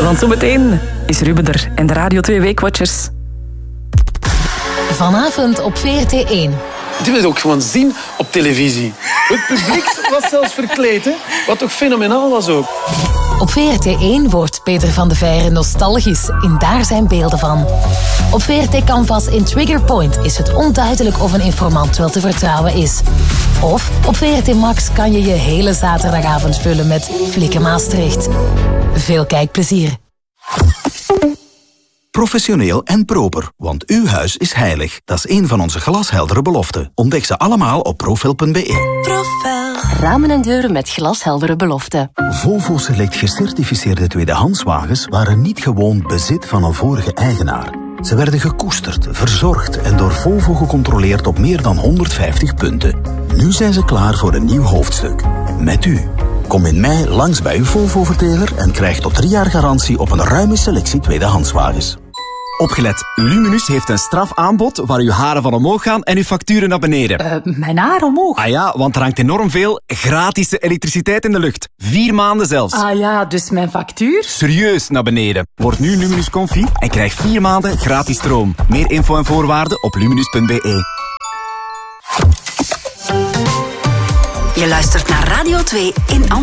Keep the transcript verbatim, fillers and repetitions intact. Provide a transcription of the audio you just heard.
Want zometeen is Ruben er en de Radio twee Weekwatchers. Vanavond op V R T één. Die wil je ook gewoon zien op televisie. Het publiek was zelfs verkleed, hè? Wat toch fenomenaal was ook. Op V R T één wordt Peter van de Veire nostalgisch en daar zijn beelden van. Op V R T Canvas in Trigger Point is het onduidelijk of een informant wel te vertrouwen is. Of op V R T Max kan je je hele zaterdagavond vullen met Flikken Maastricht. Veel kijkplezier. Professioneel en proper, want uw huis is heilig. Dat is een van onze glasheldere beloften. Ontdek ze allemaal op profel punt be. Profel. Ramen en deuren met glasheldere beloften. Volvo Select gecertificeerde tweedehandswagens waren niet gewoon bezit van een vorige eigenaar. Ze werden gekoesterd, verzorgd en door Volvo gecontroleerd op meer dan honderdvijftig punten. Nu zijn ze klaar voor een nieuw hoofdstuk. Met u. Kom in mei langs bij uw Volvo-verteler en krijg tot drie jaar garantie op een ruime selectie tweedehandswagens. Opgelet, Luminus heeft een strafaanbod waar uw haren van omhoog gaan en uw facturen naar beneden. Uh, mijn haar omhoog? Ah ja, want er hangt enorm veel gratis elektriciteit in de lucht. Vier maanden zelfs. Ah ja, dus mijn factuur? Serieus naar beneden. Word nu Luminus Confi en krijg vier maanden gratis stroom. Meer info en voorwaarden op luminus punt be. Je luistert naar Radio twee in Amsterdam.